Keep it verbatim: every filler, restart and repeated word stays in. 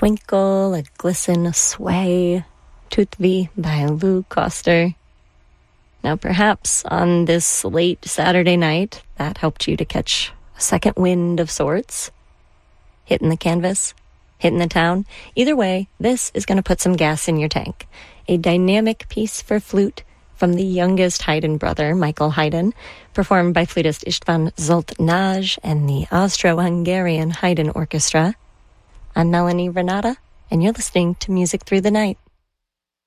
Twinkle, a glisten, a sway, Toute Vie by Lou Coster. Now perhaps on this late Saturday night, that helped you to catch a second wind of sorts. Hitting the canvas, hitting the town. Either way, this is going to put some gas in your tank. A dynamic piece for flute from the youngest Haydn brother, Michael Haydn, performed by flutist István Zoltányi and the Austro-Hungarian Haydn Orchestra. I'm Melanie Renata, and you're listening to Music Through the Night.